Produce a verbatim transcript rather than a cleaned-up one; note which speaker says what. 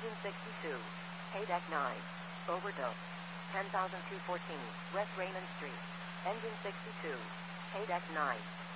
Speaker 1: Engine sixty-two. Haydeck nine. Overdose. ten thousand two hundred fourteen. West Raymond Street. Engine sixty-two. Haydeck nine.